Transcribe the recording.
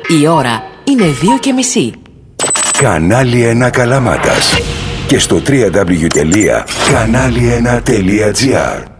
Η ώρα είναι 2:30. Κανάλι 1 Καλαμάτας. Και στο www.kanali1.gr.